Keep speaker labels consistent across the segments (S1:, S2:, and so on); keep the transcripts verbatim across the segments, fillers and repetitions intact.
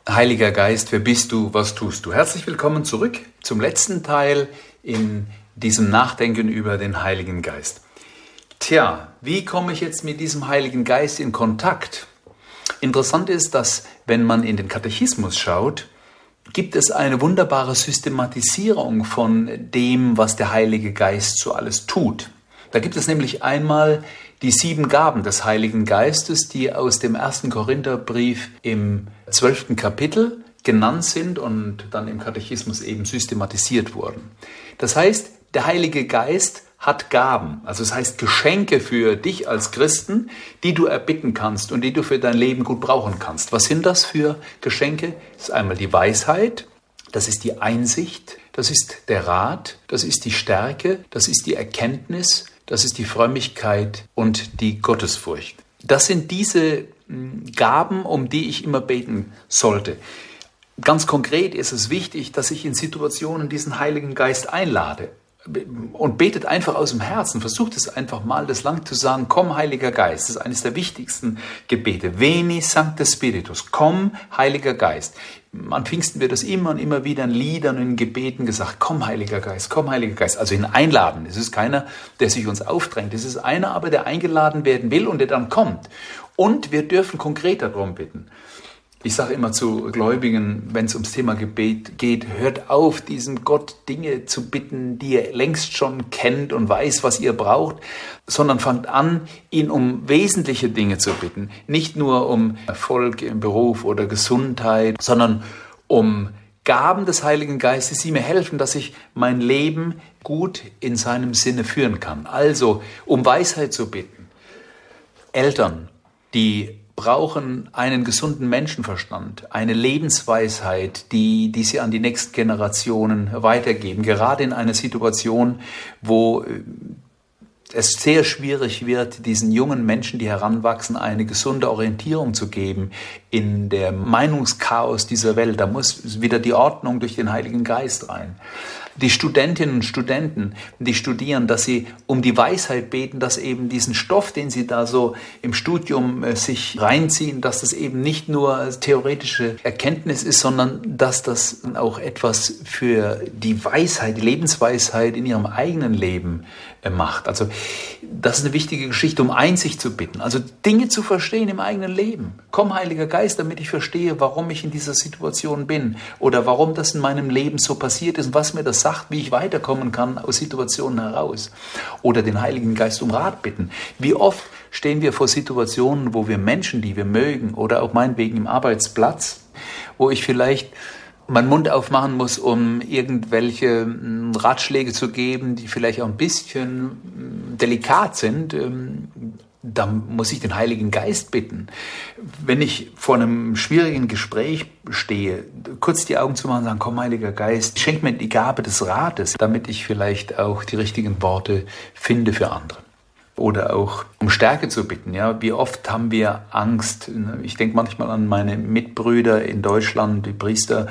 S1: Heiliger Geist, wer bist du, was tust du? Herzlich willkommen zurück zum letzten Teil in diesem Nachdenken über den Heiligen Geist. Tja, wie komme ich jetzt mit diesem Heiligen Geist in Kontakt? Interessant ist, dass, wenn man in den Katechismus schaut, gibt es eine wunderbare Systematisierung von dem, was der Heilige Geist so alles tut. Da gibt es nämlich einmal die sieben Gaben des Heiligen Geistes, die aus dem ersten Korintherbrief im zwölften Kapitel genannt sind und dann im Katechismus eben systematisiert wurden. Das heißt, der Heilige Geist hat Gaben, also das heißt Geschenke für dich als Christen, die du erbitten kannst und die du für dein Leben gut brauchen kannst. Was sind das für Geschenke? Das ist einmal die Weisheit, das ist die Einsicht, das ist der Rat, das ist die Stärke, das ist die Erkenntnis, das ist die Frömmigkeit und die Gottesfurcht. Das sind diese Gaben, um die ich immer beten sollte. Ganz konkret ist es wichtig, dass ich in Situationen diesen Heiligen Geist einlade. Und betet einfach aus dem Herzen, versucht es einfach mal, das lang zu sagen, komm Heiliger Geist, das ist eines der wichtigsten Gebete. Veni Sancte Spiritus, komm Heiliger Geist. An Pfingsten wird das immer und immer wieder in Liedern und in Gebeten gesagt, komm Heiliger Geist, komm Heiliger Geist. Also in Einladen, es ist keiner, der sich uns aufdrängt, es ist einer aber, der eingeladen werden will und der dann kommt. Und wir dürfen konkret darum bitten. Ich sage immer zu Gläubigen, wenn es ums Thema Gebet geht, hört auf, diesem Gott Dinge zu bitten, die ihr längst schon kennt und weiß, was ihr braucht, sondern fangt an, ihn um wesentliche Dinge zu bitten. Nicht nur um Erfolg im Beruf oder Gesundheit, sondern um Gaben des Heiligen Geistes, die mir helfen, dass ich mein Leben gut in seinem Sinne führen kann. Also um Weisheit zu bitten. Eltern, die brauchen einen gesunden Menschenverstand, eine Lebensweisheit, die, die sie an die nächsten Generationen weitergeben. Gerade in einer Situation, wo es sehr schwierig wird, diesen jungen Menschen, die heranwachsen, eine gesunde Orientierung zu geben in der Meinungschaos dieser Welt. Da muss wieder die Ordnung durch den Heiligen Geist rein. Die Studentinnen und Studenten, die studieren, dass sie um die Weisheit beten, dass eben diesen Stoff, den sie da so im Studium äh, sich reinziehen, dass das eben nicht nur theoretische Erkenntnis ist, sondern dass das auch etwas für die Weisheit, die Lebensweisheit in ihrem eigenen Leben äh, macht. Also das ist eine wichtige Geschichte, um Einsicht zu bitten, also Dinge zu verstehen im eigenen Leben. Komm, Heiliger Geist, damit ich verstehe, warum ich in dieser Situation bin oder warum das in meinem Leben so passiert ist und was mir das sagt, wie ich weiterkommen kann aus Situationen heraus. Oder den Heiligen Geist um Rat bitten. Wie oft stehen wir vor Situationen, wo wir Menschen, die wir mögen, oder auch meinetwegen im Arbeitsplatz, wo ich vielleicht meinen Mund aufmachen muss, um irgendwelche Ratschläge zu geben, die vielleicht auch ein bisschen delikat sind. Da muss ich den Heiligen Geist bitten. Wenn ich vor einem schwierigen Gespräch stehe, kurz die Augen zu machen und sagen, komm Heiliger Geist, schenk mir die Gabe des Rates, damit ich vielleicht auch die richtigen Worte finde für andere. Oder auch um Stärke zu bitten. Ja, wie oft haben wir Angst? Ich denke manchmal an meine Mitbrüder in Deutschland, die Priester.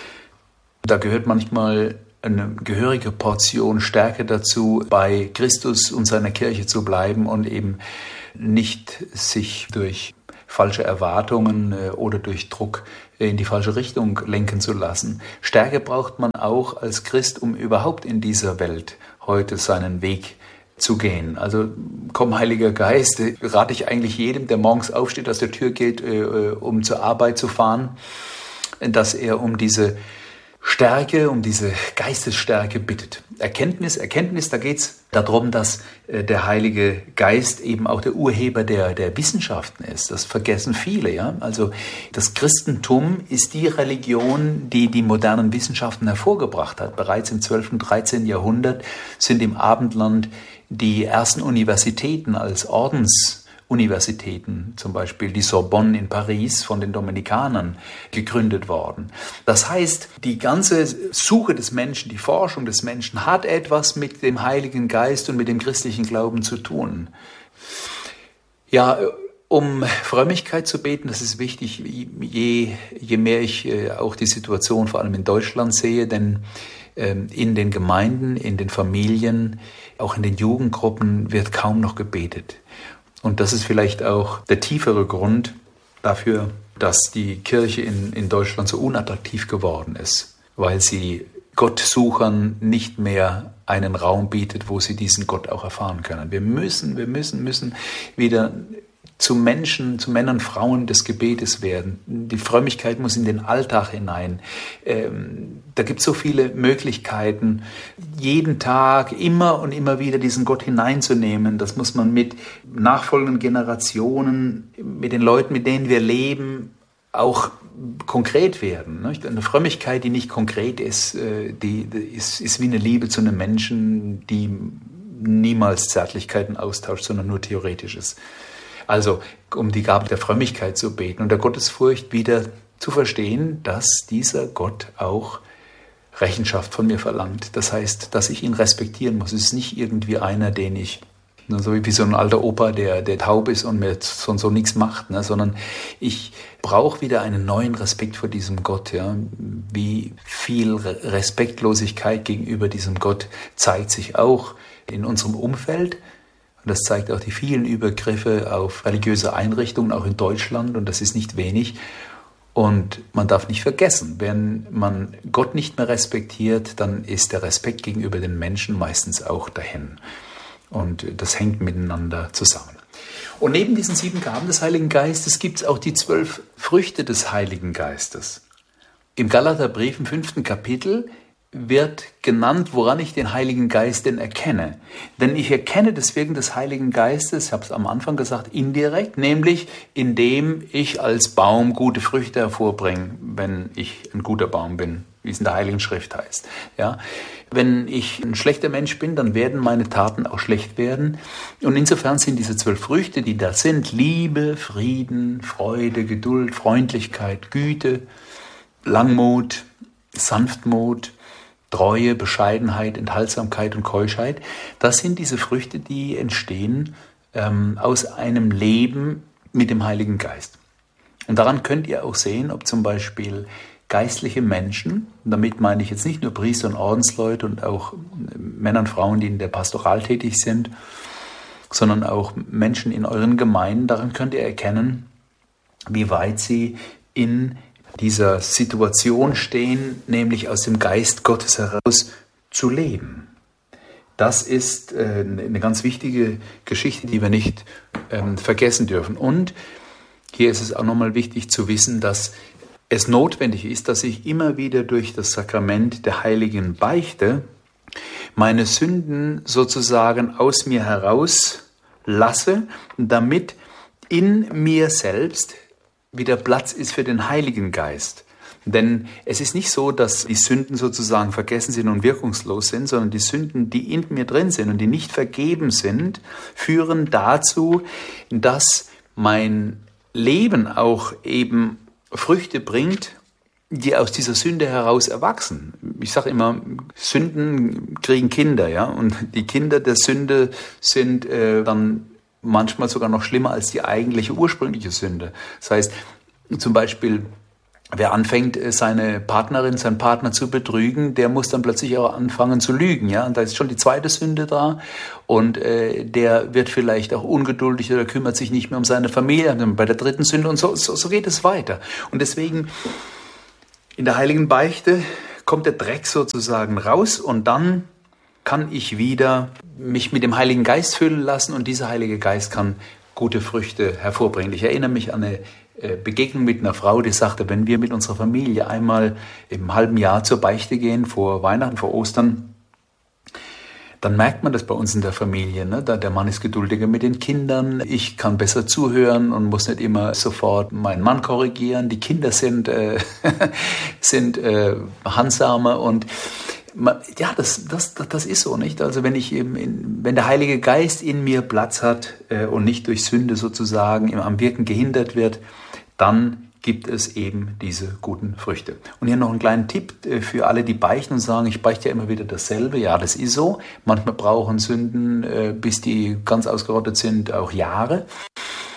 S1: Da gehört manchmal eine gehörige Portion Stärke dazu, bei Christus und seiner Kirche zu bleiben und eben nicht sich durch falsche Erwartungen oder durch Druck in die falsche Richtung lenken zu lassen. Stärke braucht man auch als Christ, um überhaupt in dieser Welt heute seinen Weg zu gehen. Also komm Heiliger Geist, rate ich eigentlich jedem, der morgens aufsteht, aus der Tür geht, um zur Arbeit zu fahren, dass er um diese Stärke, um diese Geistesstärke bittet. Erkenntnis, Erkenntnis, da geht es darum, dass der Heilige Geist eben auch der Urheber der, der Wissenschaften ist. Das vergessen viele. Ja? Also das Christentum ist die Religion, die die modernen Wissenschaften hervorgebracht hat. Bereits im zwölften und dreizehnten Jahrhundert sind im Abendland die ersten Universitäten als Ordens Universitäten, zum Beispiel die Sorbonne in Paris von den Dominikanern gegründet worden. Das heißt, die ganze Suche des Menschen, die Forschung des Menschen hat etwas mit dem Heiligen Geist und mit dem christlichen Glauben zu tun. Ja, um Frömmigkeit zu beten, das ist wichtig, je, je mehr ich auch die Situation vor allem in Deutschland sehe, denn in den Gemeinden, in den Familien, auch in den Jugendgruppen wird kaum noch gebetet. Und das ist vielleicht auch der tiefere Grund dafür, dass die Kirche in, in Deutschland so unattraktiv geworden ist, weil sie Gottsuchern nicht mehr einen Raum bietet, wo sie diesen Gott auch erfahren können. Wir müssen, wir müssen, müssen wieder zu Menschen, zu Männern, Frauen des Gebetes werden. Die Frömmigkeit muss in den Alltag hinein. Ähm, da gibt es so viele Möglichkeiten, jeden Tag immer und immer wieder diesen Gott hineinzunehmen. Das muss man mit nachfolgenden Generationen, mit den Leuten, mit denen wir leben, auch konkret werden. Eine Frömmigkeit, die nicht konkret ist, die, die ist, ist wie eine Liebe zu einem Menschen, die niemals Zärtlichkeiten austauscht, sondern nur theoretisch ist. Also um die Gabe der Frömmigkeit zu beten und der Gottesfurcht wieder zu verstehen, dass dieser Gott auch Rechenschaft von mir verlangt. Das heißt, dass ich ihn respektieren muss. Es ist nicht irgendwie einer, den ich, so wie so ein alter Opa, der, der taub ist und mir so und so nichts macht, ne? Sondern ich brauche wieder einen neuen Respekt vor diesem Gott. Ja? Wie viel Respektlosigkeit gegenüber diesem Gott zeigt sich auch in unserem Umfeld. Das zeigt auch die vielen Übergriffe auf religiöse Einrichtungen, auch in Deutschland, und das ist nicht wenig. Und man darf nicht vergessen, wenn man Gott nicht mehr respektiert, dann ist der Respekt gegenüber den Menschen meistens auch dahin. Und das hängt miteinander zusammen. Und neben diesen sieben Gaben des Heiligen Geistes gibt es auch die zwölf Früchte des Heiligen Geistes. Im Galaterbrief im fünften Kapitel wird genannt, woran ich den Heiligen Geist denn erkenne. Denn ich erkenne das Wirken des Heiligen Geistes, ich habe es am Anfang gesagt, indirekt, nämlich indem ich als Baum gute Früchte hervorbringe, wenn ich ein guter Baum bin, wie es in der Heiligen Schrift heißt. Ja? Wenn ich ein schlechter Mensch bin, dann werden meine Taten auch schlecht werden. Und insofern sind diese zwölf Früchte, die da sind, Liebe, Frieden, Freude, Geduld, Freundlichkeit, Güte, Langmut, Sanftmut, Treue, Bescheidenheit, Enthaltsamkeit und Keuschheit, das sind diese Früchte, die entstehen ähm, aus einem Leben mit dem Heiligen Geist. Und daran könnt ihr auch sehen, ob zum Beispiel geistliche Menschen, damit meine ich jetzt nicht nur Priester und Ordensleute und auch Männer und Frauen, die in der Pastoral tätig sind, sondern auch Menschen in euren Gemeinden, daran könnt ihr erkennen, wie weit sie in dieser Situation stehen, nämlich aus dem Geist Gottes heraus zu leben. Das ist äh, eine ganz wichtige Geschichte, die wir nicht ähm, vergessen dürfen. Und hier ist es auch nochmal wichtig zu wissen, dass es notwendig ist, dass ich immer wieder durch das Sakrament der heiligen Beichte meine Sünden sozusagen aus mir heraus lasse, damit in mir selbst wieder Platz ist für den Heiligen Geist. Denn es ist nicht so, dass die Sünden sozusagen vergessen sind und wirkungslos sind, sondern die Sünden, die in mir drin sind und die nicht vergeben sind, führen dazu, dass mein Leben auch eben Früchte bringt, die aus dieser Sünde heraus erwachsen. Ich sage immer, Sünden kriegen Kinder, ja, und die Kinder der Sünde sind äh, dann manchmal sogar noch schlimmer als die eigentliche ursprüngliche Sünde. Das heißt, zum Beispiel, wer anfängt, seine Partnerin, seinen Partner zu betrügen, der muss dann plötzlich auch anfangen zu lügen. Ja? Und da ist schon die zweite Sünde da. Und äh, der wird vielleicht auch ungeduldig oder kümmert sich nicht mehr um seine Familie. Bei der dritten Sünde und so, so, so geht es weiter. Und deswegen, in der heiligen Beichte kommt der Dreck sozusagen raus und dann kann ich wieder mich mit dem Heiligen Geist füllen lassen und dieser Heilige Geist kann gute Früchte hervorbringen. Ich erinnere mich an eine Begegnung mit einer Frau, die sagte, wenn wir mit unserer Familie einmal im halben Jahr zur Beichte gehen, vor Weihnachten, vor Ostern, dann merkt man das bei uns in der Familie. Ne? Der Mann ist geduldiger mit den Kindern, ich kann besser zuhören und muss nicht immer sofort meinen Mann korrigieren. Die Kinder sind, äh, sind äh, handsamer und ja, das, das, das ist so, nicht? Also wenn ich eben in, wenn der Heilige Geist in mir Platz hat äh, und nicht durch Sünde sozusagen am Wirken gehindert wird, dann gibt es eben diese guten Früchte. Und hier noch einen kleinen Tipp äh, für alle, die beichten und sagen, ich beichte ja immer wieder dasselbe. Ja, das ist so. Manchmal brauchen Sünden, äh, bis die ganz ausgerottet sind, auch Jahre.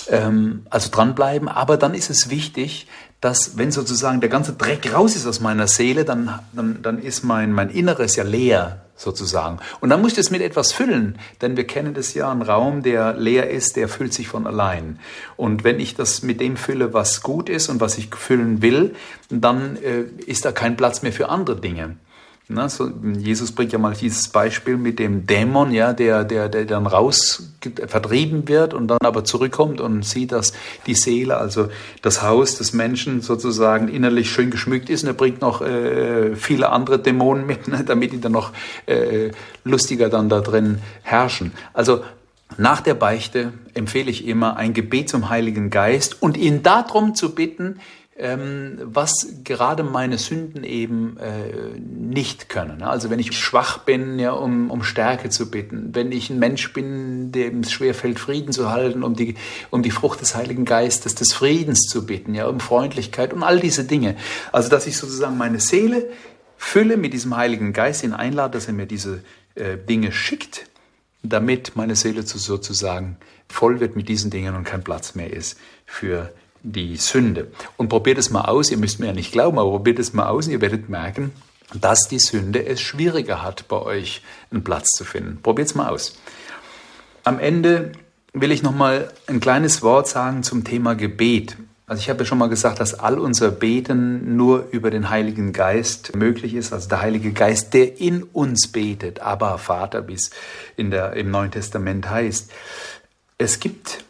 S1: Ähm, also dranbleiben, aber dann ist es wichtig, dass wenn sozusagen der ganze Dreck raus ist aus meiner Seele, dann, dann, dann ist mein, mein Inneres ja leer sozusagen. Und dann muss ich das mit etwas füllen, denn wir kennen das ja, ein Raum, der leer ist, der füllt sich von allein. Und wenn ich das mit dem fülle, was gut ist und was ich füllen will, dann äh, ist da kein Platz mehr für andere Dinge. Na, so, Jesus bringt ja mal dieses Beispiel mit dem Dämon, ja, der, der, der dann raus vertrieben wird und dann aber zurückkommt und sieht, dass die Seele, also das Haus des Menschen sozusagen innerlich schön geschmückt ist, und er bringt noch äh, viele andere Dämonen mit, ne, damit die dann noch äh, lustiger dann da drin herrschen. Also nach der Beichte empfehle ich immer ein Gebet zum Heiligen Geist und ihn darum zu bitten, was gerade meine Sünden eben äh, nicht können. Also wenn ich schwach bin, ja, um, um Stärke zu bitten, wenn ich ein Mensch bin, dem es schwerfällt, Frieden zu halten, um die, um die Frucht des Heiligen Geistes, des Friedens zu bitten, ja, um Freundlichkeit und all diese Dinge. Also dass ich sozusagen meine Seele fülle mit diesem Heiligen Geist, ihn einlade, dass er mir diese äh, Dinge schickt, damit meine Seele sozusagen voll wird mit diesen Dingen und kein Platz mehr ist für die Sünde. Und probiert es mal aus, ihr müsst mir ja nicht glauben, aber probiert es mal aus und ihr werdet merken, dass die Sünde es schwieriger hat, bei euch einen Platz zu finden. Probiert es mal aus. Am Ende will ich noch mal ein kleines Wort sagen zum Thema Gebet. Also ich habe ja schon mal gesagt, dass all unser Beten nur über den Heiligen Geist möglich ist, also der Heilige Geist, der in uns betet, aber Vater, wie es in der, im Neuen Testament heißt. Es gibt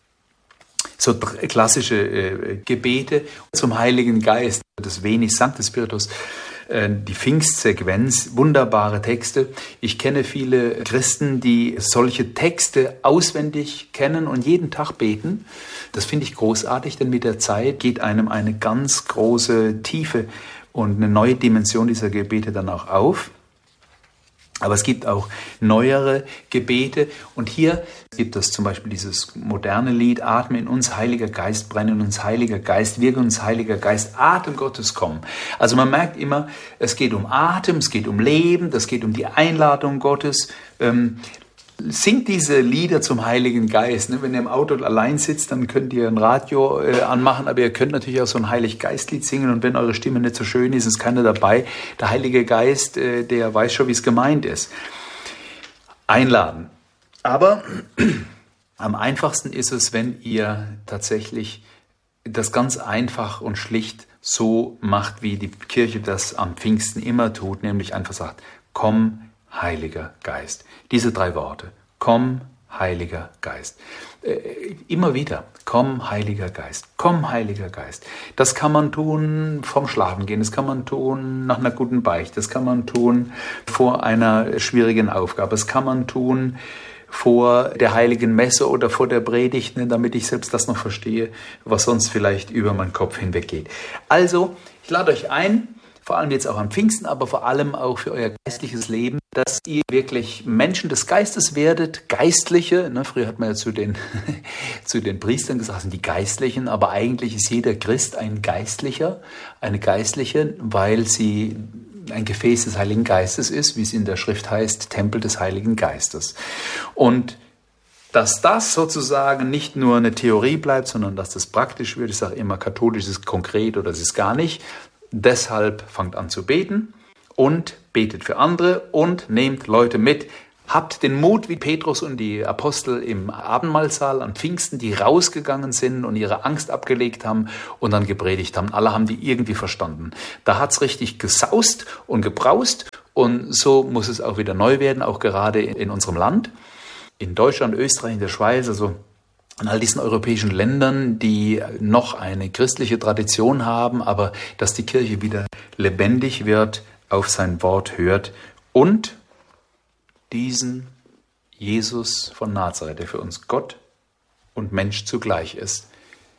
S1: so klassische äh, Gebete zum Heiligen Geist, das Veni Sancte Spiritus, äh, die Pfingstsequenz, wunderbare Texte. Ich kenne viele Christen, die solche Texte auswendig kennen und jeden Tag beten. Das finde ich großartig, denn mit der Zeit geht einem eine ganz große Tiefe und eine neue Dimension dieser Gebete dann auch auf. Aber es gibt auch neuere Gebete und hier gibt es zum Beispiel dieses moderne Lied, Atme in uns, Heiliger Geist, brenne in uns, Heiliger Geist, wirke uns, Heiliger Geist, Atem Gottes, komm. Also man merkt immer, es geht um Atem, es geht um Leben, es geht um die Einladung Gottes. Ähm, Singt diese Lieder zum Heiligen Geist. Wenn ihr im Auto allein sitzt, dann könnt ihr ein Radio äh, anmachen, aber ihr könnt natürlich auch so ein Heilig-Geist-Lied singen und wenn eure Stimme nicht so schön ist, ist keiner dabei. Der Heilige Geist, äh, der weiß schon, wie es gemeint ist. Einladen. Aber am einfachsten ist es, wenn ihr tatsächlich das ganz einfach und schlicht so macht, wie die Kirche das am Pfingsten immer tut, nämlich einfach sagt, komm, Heiliger Geist. Diese drei Worte. Komm, Heiliger Geist. Äh, immer wieder. Komm, Heiliger Geist. Komm, Heiliger Geist. Das kann man tun vorm Schlafengehen. Das kann man tun nach einer guten Beichte. Das kann man tun vor einer schwierigen Aufgabe. Das kann man tun vor der Heiligen Messe oder vor der Predigt, ne, damit ich selbst das noch verstehe, was sonst vielleicht über meinen Kopf hinweggeht. Also, ich lade euch ein, vor allem jetzt auch am Pfingsten, aber vor allem auch für euer geistliches Leben, dass ihr wirklich Menschen des Geistes werdet, Geistliche. Ne, früher hat man ja zu den, zu den Priestern gesagt, sind die Geistlichen, aber eigentlich ist jeder Christ ein Geistlicher, eine Geistliche, weil sie ein Gefäß des Heiligen Geistes ist, wie es in der Schrift heißt, Tempel des Heiligen Geistes. Und dass das sozusagen nicht nur eine Theorie bleibt, sondern dass das praktisch wird. Ich sage immer, katholisch ist konkret oder es ist gar nicht. Deshalb fangt an zu beten und betet für andere und nehmt Leute mit. Habt den Mut wie Petrus und die Apostel im Abendmahlsaal an Pfingsten, die rausgegangen sind und ihre Angst abgelegt haben und dann gepredigt haben. Alle haben die irgendwie verstanden. Da hat's richtig gesaust und gebraust und so muss es auch wieder neu werden, auch gerade in unserem Land. In Deutschland, Österreich, in der Schweiz, also in all diesen europäischen Ländern, die noch eine christliche Tradition haben, aber dass die Kirche wieder lebendig wird, auf sein Wort hört und diesen Jesus von Nazareth, der für uns Gott und Mensch zugleich ist,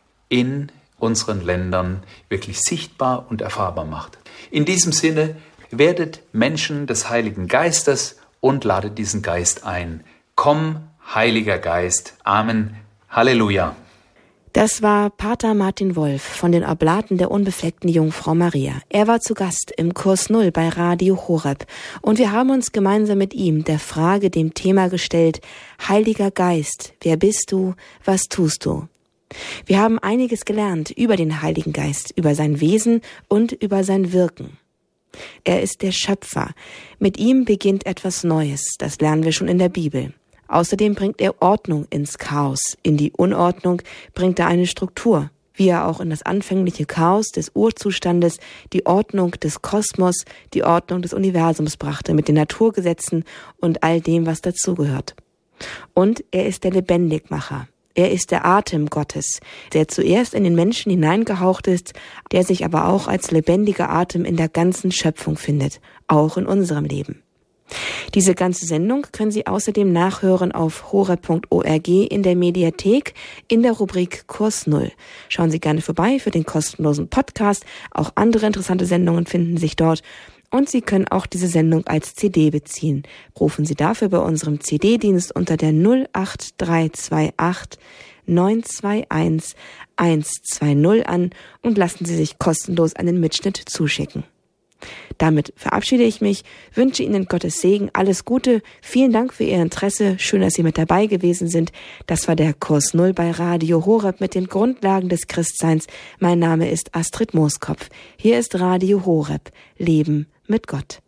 S1: in unseren Ländern wirklich sichtbar und erfahrbar macht. In diesem Sinne, werdet Menschen des Heiligen Geistes und ladet diesen Geist ein. Komm, Heiliger Geist. Amen. Halleluja.
S2: Das war Pater Martin Wolf von den Oblaten der unbefleckten Jungfrau Maria. Er war zu Gast im Kurs Null bei Radio Horeb und wir haben uns gemeinsam mit ihm der Frage, dem Thema gestellt, Heiliger Geist, wer bist du, was tust du? Wir haben einiges gelernt über den Heiligen Geist, über sein Wesen und über sein Wirken. Er ist der Schöpfer. Mit ihm beginnt etwas Neues. Das lernen wir schon in der Bibel. Außerdem bringt er Ordnung ins Chaos. In die Unordnung bringt er eine Struktur, wie er auch in das anfängliche Chaos des Urzustandes die Ordnung des Kosmos, die Ordnung des Universums brachte, mit den Naturgesetzen und all dem, was dazugehört. Und er ist der Lebendigmacher. Er ist der Atem Gottes, der zuerst in den Menschen hineingehaucht ist, der sich aber auch als lebendiger Atem in der ganzen Schöpfung findet, auch in unserem Leben. Diese ganze Sendung können Sie außerdem nachhören auf horeb punkt org in der Mediathek in der Rubrik Kurs Null. Schauen Sie gerne vorbei für den kostenlosen Podcast. Auch andere interessante Sendungen finden sich dort. Und Sie können auch diese Sendung als C D beziehen. Rufen Sie dafür bei unserem C D-Dienst unter der null acht drei zwei acht neun zwei eins eins zwei null an und lassen Sie sich kostenlos einen Mitschnitt zuschicken. Damit verabschiede ich mich, wünsche Ihnen Gottes Segen, alles Gute, vielen Dank für Ihr Interesse, schön, dass Sie mit dabei gewesen sind. Das war der Kurs Null bei Radio Horeb mit den Grundlagen des Christseins. Mein Name ist Astrid Mooskopf. Hier ist Radio Horeb, Leben mit Gott.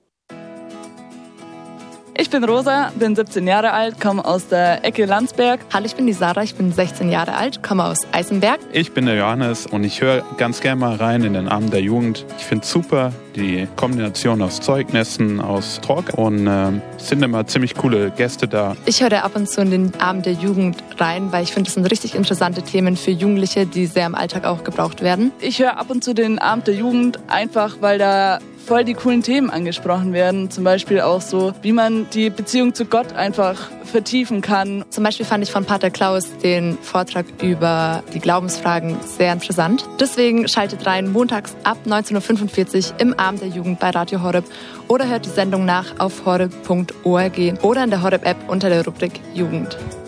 S3: Ich bin Rosa, bin siebzehn Jahre alt, komme aus der Ecke Landsberg.
S4: Hallo, ich bin die Sarah, ich bin sechzehn Jahre alt, komme aus Eisenberg.
S5: Ich bin der Johannes und ich höre ganz gerne mal rein in den Abend der Jugend. Ich finde es super, die Kombination aus Zeugnissen, aus Talk und äh, sind immer ziemlich coole Gäste da.
S4: Ich höre ab und zu in den Abend der Jugend rein, weil ich finde, das sind richtig interessante Themen für Jugendliche, die sehr im Alltag auch gebraucht werden.
S3: Ich höre ab und zu den Abend der Jugend einfach, weil da voll die coolen Themen angesprochen werden. Zum Beispiel auch so, wie man die Beziehung zu Gott einfach vertiefen kann.
S4: Zum Beispiel fand ich von Pater Klaus den Vortrag über die Glaubensfragen sehr interessant. Deswegen schaltet rein montags ab neunzehn Uhr fünfundvierzig im Abend der Jugend bei Radio Horeb oder hört die Sendung nach auf horeb punkt org oder in der Horeb-App unter der Rubrik Jugend.